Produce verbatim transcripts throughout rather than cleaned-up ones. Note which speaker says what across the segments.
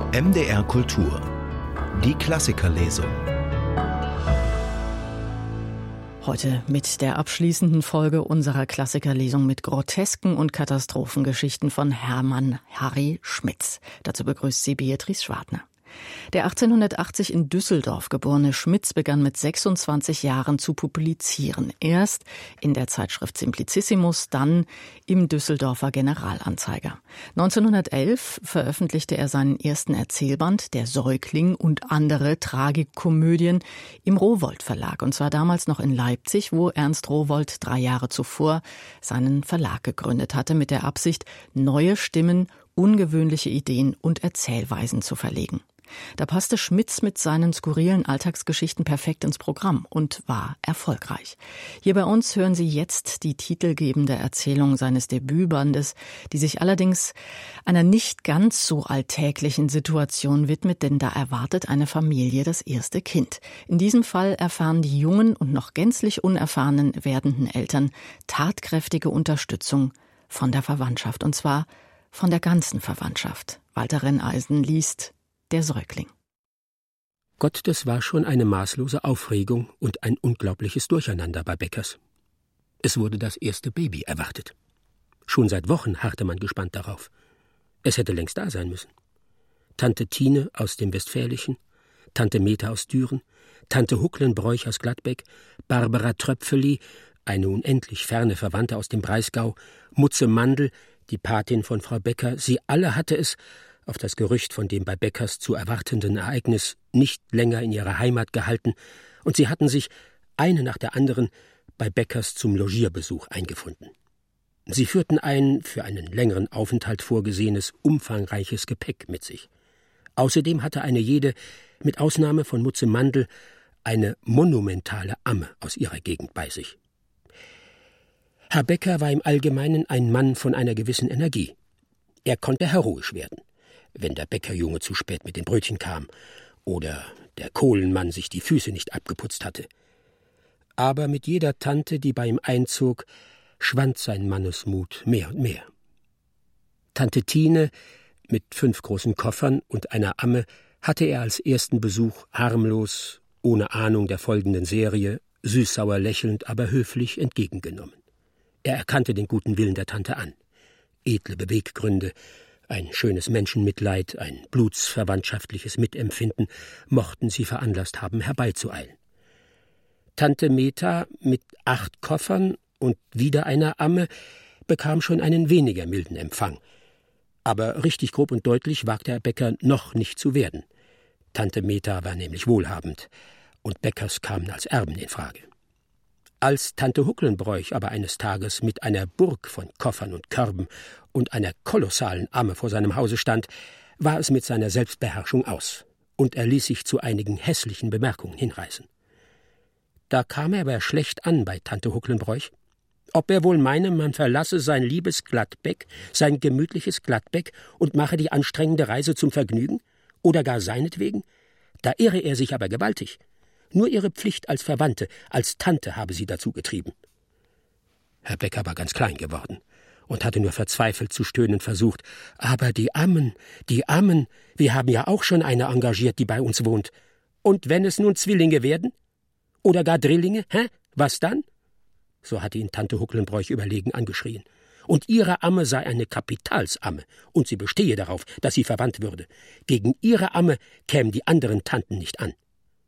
Speaker 1: M D R Kultur. Die Klassikerlesung.
Speaker 2: Heute mit der abschließenden Folge unserer Klassikerlesung mit grotesken und Katastrophengeschichten von Hermann Harry Schmitz. Dazu begrüßt sie Beatrice Schwartner. Der achtzehnhundertachtzig in Düsseldorf geborene Schmitz begann mit sechsundzwanzig Jahren zu publizieren. Erst in der Zeitschrift Simplicissimus, dann im Düsseldorfer Generalanzeiger. neunzehnhundertelf veröffentlichte er seinen ersten Erzählband, Der Säugling und andere Tragikomödien, im Rowohlt Verlag. Und zwar damals noch in Leipzig, wo Ernst Rowohlt drei Jahre zuvor seinen Verlag gegründet hatte, mit der Absicht, neue Stimmen, ungewöhnliche Ideen und Erzählweisen zu verlegen. Da passte Schmitz mit seinen skurrilen Alltagsgeschichten perfekt ins Programm und war erfolgreich. Hier bei uns hören Sie jetzt die titelgebende Erzählung seines Debütbandes, die sich allerdings einer nicht ganz so alltäglichen Situation widmet, denn da erwartet eine Familie das erste Kind. In diesem Fall erfahren die jungen und noch gänzlich unerfahrenen werdenden Eltern tatkräftige Unterstützung von der Verwandtschaft, und zwar von der ganzen Verwandtschaft. Walter Renneisen liest Der Säugling.
Speaker 3: Gott, das war schon eine maßlose Aufregung und ein unglaubliches Durcheinander bei Beckers. Es wurde das erste Baby erwartet. Schon seit Wochen harrte man gespannt darauf. Es hätte längst da sein müssen. Tante Tine aus dem Westfälischen, Tante Meta aus Düren, Tante Hucklenbroich aus Gladbeck, Barbara Tröpfeli, eine unendlich ferne Verwandte aus dem Breisgau, Mutze Mandl, die Patin von Frau Becker, sie alle hatte es, auf das Gerücht von dem bei Beckers zu erwartenden Ereignis, nicht länger in ihrer Heimat gehalten, und sie hatten sich, eine nach der anderen, bei Beckers zum Logierbesuch eingefunden. Sie führten ein, für einen längeren Aufenthalt vorgesehenes, umfangreiches Gepäck mit sich. Außerdem hatte eine jede, mit Ausnahme von Mutze Mandl, eine monumentale Amme aus ihrer Gegend bei sich. Herr Becker war im Allgemeinen ein Mann von einer gewissen Energie. Er konnte heroisch werden, wenn der Bäckerjunge zu spät mit den Brötchen kam oder der Kohlenmann sich die Füße nicht abgeputzt hatte. Aber mit jeder Tante, die bei ihm einzog, schwand sein Mannesmut mehr und mehr. Tante Tine mit fünf großen Koffern und einer Amme hatte er als ersten Besuch harmlos, ohne Ahnung der folgenden Serie, süßsauer lächelnd, aber höflich entgegengenommen. Er erkannte den guten Willen der Tante an. Edle Beweggründe, ein schönes Menschenmitleid, ein blutsverwandtschaftliches Mitempfinden mochten sie veranlasst haben, herbeizueilen. Tante Meta mit acht Koffern und wieder einer Amme bekam schon einen weniger milden Empfang. Aber richtig grob und deutlich wagte Herr Becker noch nicht zu werden. Tante Meta war nämlich wohlhabend, und Beckers kamen als Erben in Frage. Als Tante Hucklenbroich aber eines Tages mit einer Burg von Koffern und Körben und einer kolossalen Amme vor seinem Hause stand, war es mit seiner Selbstbeherrschung aus, und er ließ sich zu einigen hässlichen Bemerkungen hinreißen. Da kam er aber schlecht an bei Tante Hucklenbroich. Ob er wohl meine, man verlasse sein liebes Gladbeck, sein gemütliches Gladbeck und mache die anstrengende Reise zum Vergnügen, oder gar seinetwegen? Da irre er sich aber gewaltig. Nur ihre Pflicht als Verwandte, als Tante habe sie dazu getrieben. Herr Becker war ganz klein geworden und hatte nur verzweifelt zu stöhnen versucht. Aber die Ammen, die Ammen, wir haben ja auch schon eine engagiert, die bei uns wohnt. Und wenn es nun Zwillinge werden? Oder gar Drillinge, hä? Was dann? So hatte ihn Tante Hucklenbroich überlegen angeschrien. Und ihre Amme sei eine Kapitalsamme, und sie bestehe darauf, dass sie verwandt würde. Gegen ihre Amme kämen die anderen Tanten nicht an.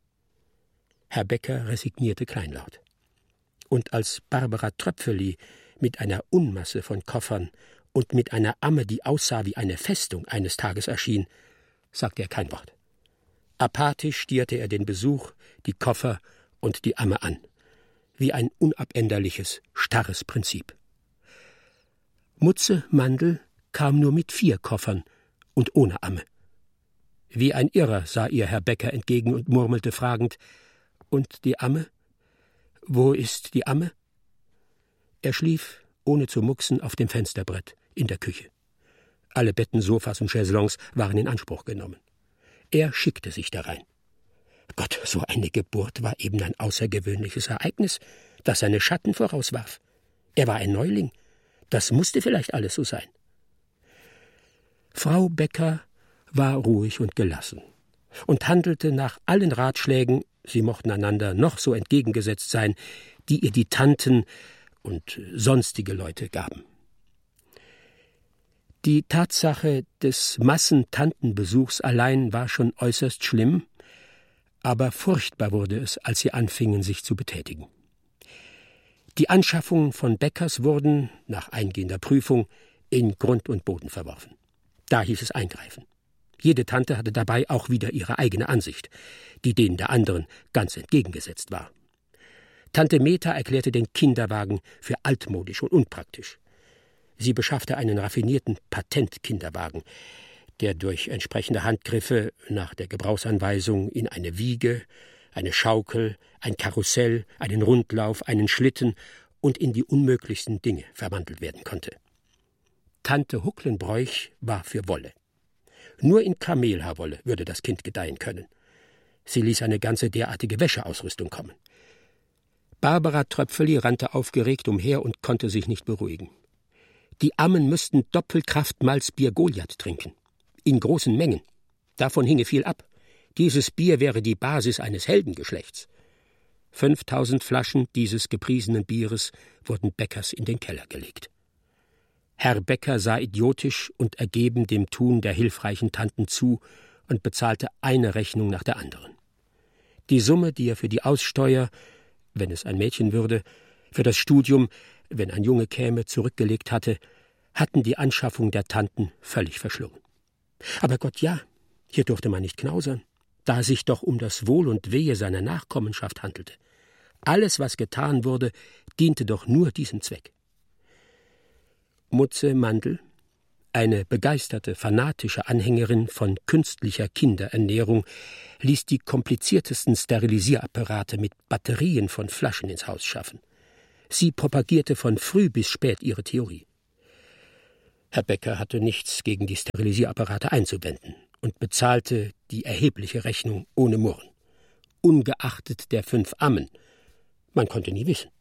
Speaker 3: Herr Becker resignierte kleinlaut. Und als Barbara Tröpfeli mit einer Unmasse von Koffern und mit einer Amme, die aussah wie eine Festung, eines Tages erschien, sagte er kein Wort. Apathisch stierte er den Besuch, die Koffer und die Amme an, wie ein unabänderliches, starres Prinzip. Mutze Mandl kam nur mit vier Koffern und ohne Amme. Wie ein Irrer sah ihr Herr Becker entgegen und murmelte fragend: Und die Amme? Wo ist die Amme? Er schlief, ohne zu mucksen, auf dem Fensterbrett in der Küche. Alle Betten, Sofas und Chaiselongs waren in Anspruch genommen. Er schickte sich darein. Gott, so eine Geburt war eben ein außergewöhnliches Ereignis, das seine Schatten vorauswarf. Er war ein Neuling. Das musste vielleicht alles so sein. Frau Becker war ruhig und gelassen und handelte nach allen Ratschlägen, sie mochten einander noch so entgegengesetzt sein, die ihr die Tanten und sonstige Leute gaben. Die Tatsache des Massentantenbesuchs allein war schon äußerst schlimm, aber furchtbar wurde es, als sie anfingen, sich zu betätigen. Die Anschaffungen von Beckers wurden, nach eingehender Prüfung, in Grund und Boden verworfen. Da hieß es eingreifen. Jede Tante hatte dabei auch wieder ihre eigene Ansicht, die denen der anderen ganz entgegengesetzt war. Tante Meta erklärte den Kinderwagen für altmodisch und unpraktisch. Sie beschaffte einen raffinierten Patentkinderwagen, der durch entsprechende Handgriffe nach der Gebrauchsanweisung in eine Wiege, eine Schaukel, ein Karussell, einen Rundlauf, einen Schlitten und in die unmöglichsten Dinge verwandelt werden konnte. Tante Hucklenbräuch war für Wolle. Nur in Kamelhaarwolle würde das Kind gedeihen können. Sie ließ eine ganze derartige Wäscheausrüstung kommen. Barbara Tröpfeli rannte aufgeregt umher und konnte sich nicht beruhigen. Die Ammen müssten Doppelkraft Malzbier Goliath trinken. In großen Mengen. Davon hinge viel ab. Dieses Bier wäre die Basis eines Heldengeschlechts. Fünftausend Flaschen dieses gepriesenen Bieres wurden Beckers in den Keller gelegt. Herr Becker sah idiotisch und ergeben dem Tun der hilfreichen Tanten zu und bezahlte eine Rechnung nach der anderen. Die Summe, die er für die Aussteuer, wenn es ein Mädchen würde, für das Studium, wenn ein Junge käme, zurückgelegt hatte, hatten die Anschaffung der Tanten völlig verschlungen. Aber Gott ja, hier durfte man nicht knausern, da es sich doch um das Wohl und Wehe seiner Nachkommenschaft handelte. Alles, was getan wurde, diente doch nur diesem Zweck. Mutze Mandl, eine begeisterte, fanatische Anhängerin von künstlicher Kinderernährung, ließ die kompliziertesten Sterilisierapparate mit Batterien von Flaschen ins Haus schaffen. Sie propagierte von früh bis spät ihre Theorie. Herr Becker hatte nichts gegen die Sterilisierapparate einzuwenden und bezahlte die erhebliche Rechnung ohne Murren. Ungeachtet der fünf Ammen. Man konnte nie wissen.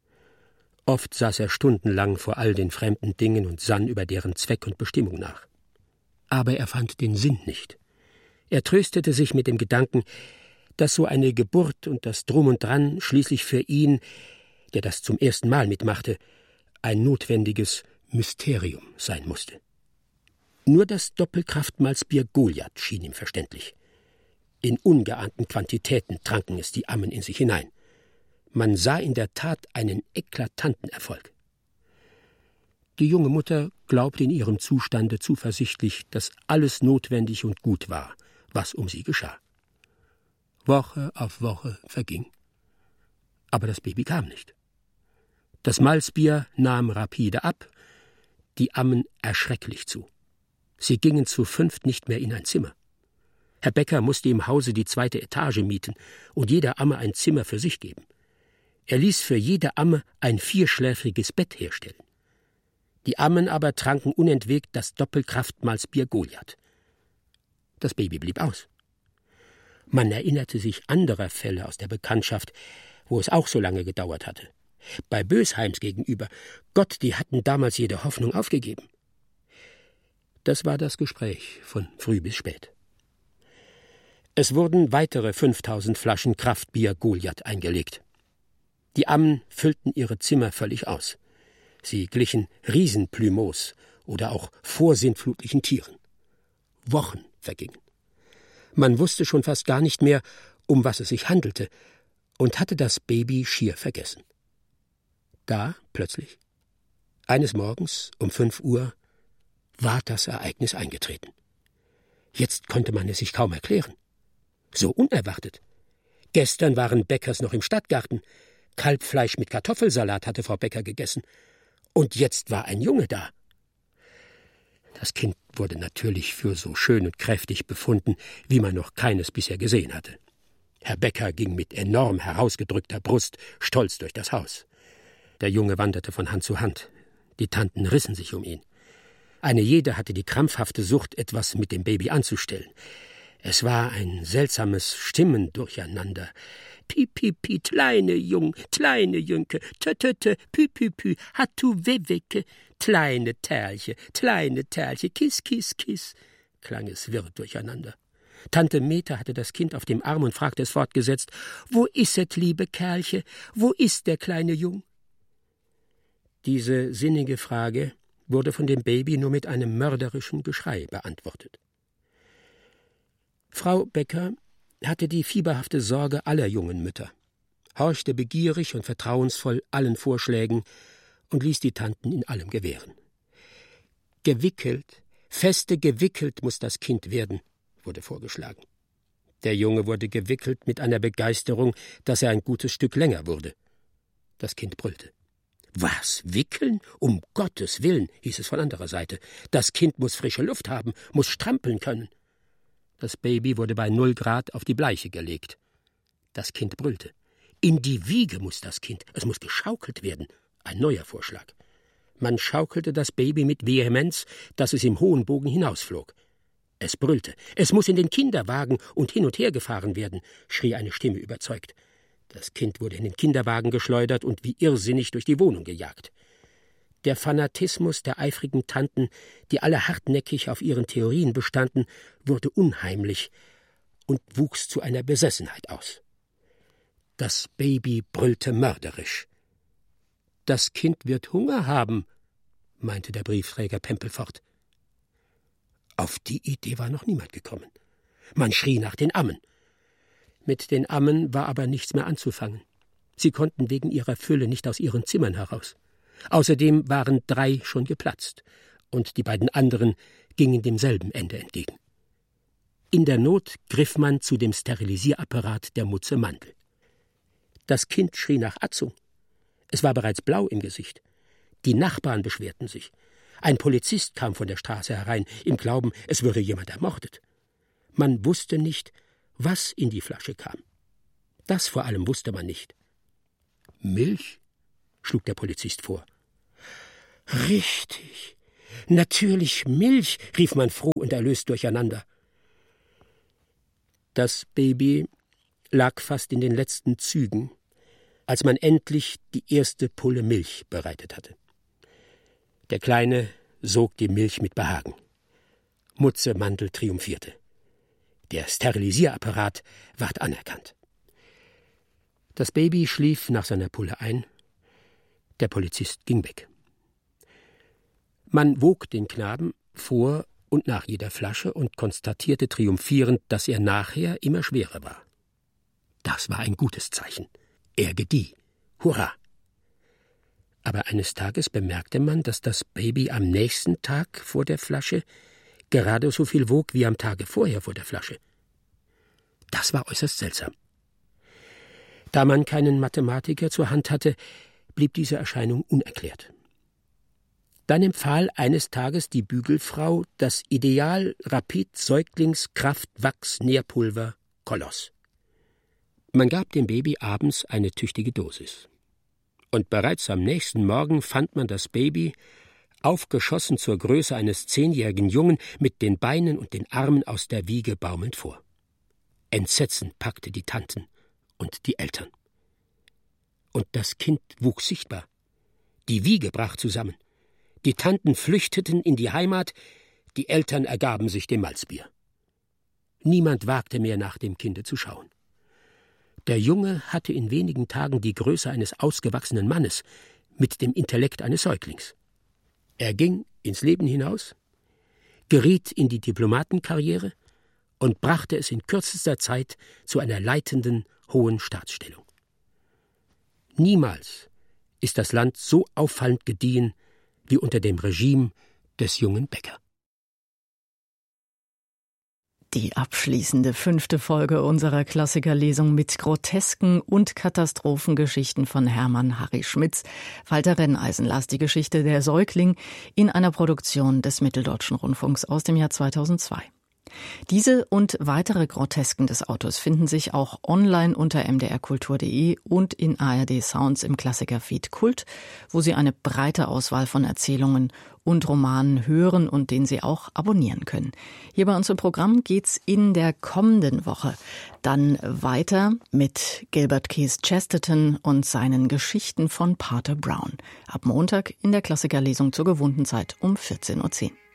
Speaker 3: Oft saß er stundenlang vor all den fremden Dingen und sann über deren Zweck und Bestimmung nach. Aber er fand den Sinn nicht. Er tröstete sich mit dem Gedanken, dass so eine Geburt und das Drum und Dran schließlich für ihn, der das zum ersten Mal mitmachte, ein notwendiges Mysterium sein musste. Nur das Doppelkraftmalzbier Goliath schien ihm verständlich. In ungeahnten Quantitäten tranken es die Ammen in sich hinein. Man sah in der Tat einen eklatanten Erfolg. Die junge Mutter glaubte in ihrem Zustande zuversichtlich, dass alles notwendig und gut war, was um sie geschah. Woche auf Woche verging. Aber das Baby kam nicht. Das Malzbier nahm rapide ab, die Ammen erschrecklich zu. Sie gingen zu fünft nicht mehr in ein Zimmer. Herr Becker musste im Hause die zweite Etage mieten und jeder Amme ein Zimmer für sich geben. Er ließ für jede Amme ein vierschläfriges Bett herstellen. Die Ammen aber tranken unentwegt das Doppelkraftmalzbier Goliath. Das Baby blieb aus. Man erinnerte sich anderer Fälle aus der Bekanntschaft, wo es auch so lange gedauert hatte. Bei Bösheims gegenüber, Gott, die hatten damals jede Hoffnung aufgegeben. Das war das Gespräch von früh bis spät. Es wurden weitere fünftausend Flaschen Kraftbier Goliath eingelegt. Die Ammen füllten ihre Zimmer völlig aus. Sie glichen Riesenplümos oder auch vorsintflutlichen Tieren. Wochen vergingen. Man wusste schon fast gar nicht mehr, um was es sich handelte, und hatte das Baby schier vergessen. Da, plötzlich, eines Morgens um fünf Uhr, war das Ereignis eingetreten. Jetzt konnte man es sich kaum erklären. So unerwartet. Gestern waren Beckers noch im Stadtgarten. Kalbfleisch mit Kartoffelsalat hatte Frau Becker gegessen. Und jetzt war ein Junge da. Das Kind wurde natürlich für so schön und kräftig befunden, wie man noch keines bisher gesehen hatte. Herr Becker ging mit enorm herausgedrückter Brust stolz durch das Haus. Der Junge wanderte von Hand zu Hand. Die Tanten rissen sich um ihn. Eine jede hatte die krampfhafte Sucht, etwas mit dem Baby anzustellen. Es war ein seltsames Stimmendurcheinander. Pi, pi, pi, kleine Jung, kleine Jünke, tö, tö, tö, pü, pü, pü, hatu weweke, kleine Terlche, kleine Terlche, kiss, kiss, kiss. klang es wirr durcheinander. Tante Meta hatte das Kind auf dem Arm und fragte es fortgesetzt: »Wo ist es, liebe Kerlche? Wo ist der kleine Jung?« Diese sinnige Frage wurde von dem Baby nur mit einem mörderischen Geschrei beantwortet. Frau Becker hatte die fieberhafte Sorge aller jungen Mütter, horchte begierig und vertrauensvoll allen Vorschlägen und ließ die Tanten in allem gewähren. Gewickelt, feste gewickelt muss das Kind werden, wurde vorgeschlagen. Der Junge wurde gewickelt mit einer Begeisterung, dass er ein gutes Stück länger wurde. Das Kind brüllte. »Was, wickeln? Um Gottes Willen«, hieß es von anderer Seite. »Das Kind muss frische Luft haben, muss strampeln können.« Das Baby wurde bei null Grad auf die Bleiche gelegt. Das Kind brüllte. »In die Wiege muss das Kind, es muss geschaukelt werden.« Ein neuer Vorschlag. Man schaukelte das Baby mit Vehemenz, dass es im hohen Bogen hinausflog. Es brüllte. »Es muss in den Kinderwagen und hin und her gefahren werden«, schrie eine Stimme überzeugt. Das Kind wurde in den Kinderwagen geschleudert und wie irrsinnig durch die Wohnung gejagt. Der Fanatismus der eifrigen Tanten, die alle hartnäckig auf ihren Theorien bestanden, wurde unheimlich und wuchs zu einer Besessenheit aus. Das Baby brüllte mörderisch. »Das Kind wird Hunger haben«, meinte der Briefträger Pempelfort. Auf die Idee war noch niemand gekommen. Man schrie nach den Ammen. Mit den Ammen war aber nichts mehr anzufangen. Sie konnten wegen ihrer Fülle nicht aus ihren Zimmern heraus. Außerdem waren drei schon geplatzt, und die beiden anderen gingen demselben Ende entgegen. In der Not griff man zu dem Sterilisierapparat der Mutze Mandel. Das Kind schrie nach Atzung. Es war bereits blau im Gesicht. Die Nachbarn beschwerten sich. Ein Polizist kam von der Straße herein, im Glauben, es würde jemand ermordet. Man wusste nicht, was in die Flasche kam. Das vor allem wusste man nicht. »Milch?« schlug der Polizist vor. »Richtig, natürlich Milch«, rief man froh und erlöst durcheinander. Das Baby lag fast in den letzten Zügen, als man endlich die erste Pulle Milch bereitet hatte. Der Kleine sog die Milch mit Behagen. Mutze Mandel triumphierte. Der Sterilisierapparat ward anerkannt. Das Baby schlief nach seiner Pulle ein. Der Polizist ging weg. Man wog den Knaben vor und nach jeder Flasche und konstatierte triumphierend, dass er nachher immer schwerer war. Das war ein gutes Zeichen. Er gedieh. Hurra! Aber eines Tages bemerkte man, dass das Baby am nächsten Tag vor der Flasche gerade so viel wog wie am Tage vorher vor der Flasche. Das war äußerst seltsam. Da man keinen Mathematiker zur Hand hatte, blieb diese Erscheinung unerklärt. Dann empfahl eines Tages die Bügelfrau das Ideal Rapid Säuglings Kraft Wachs Nährpulver Koloss. Man gab dem Baby abends eine tüchtige Dosis. Und bereits am nächsten Morgen fand man das Baby, aufgeschossen zur Größe eines zehnjährigen Jungen, mit den Beinen und den Armen aus der Wiege baumelnd vor. Entsetzen packte die Tanten und die Eltern. Und das Kind wuchs sichtbar. Die Wiege brach zusammen. Die Tanten flüchteten in die Heimat, die Eltern ergaben sich dem Malzbier. Niemand wagte mehr nach dem Kinde zu schauen. Der Junge hatte in wenigen Tagen die Größe eines ausgewachsenen Mannes mit dem Intellekt eines Säuglings. Er ging ins Leben hinaus, geriet in die Diplomatenkarriere und brachte es in kürzester Zeit zu einer leitenden, hohen Staatsstellung. Niemals ist das Land so auffallend gediehen wie unter dem Regime des jungen Becker.
Speaker 2: Die abschließende fünfte Folge unserer Klassikerlesung mit grotesken und Katastrophengeschichten von Hermann Harry Schmitz. Walter Renneisen las die Geschichte Der Säugling in einer Produktion des Mitteldeutschen Rundfunks aus dem Jahr zweitausendzwei. Diese und weitere Grotesken des Autors finden sich auch online unter m d r kultur punkt d e und in A R D Sounds im Klassikerfeed Kult, wo Sie eine breite Auswahl von Erzählungen und Romanen hören und den Sie auch abonnieren können. Hier bei uns im Programm geht's in der kommenden Woche dann weiter mit Gilbert Keith Chesterton und seinen Geschichten von Pater Brown. Ab Montag in der Klassikerlesung zur gewohnten Zeit um vierzehn Uhr zehn.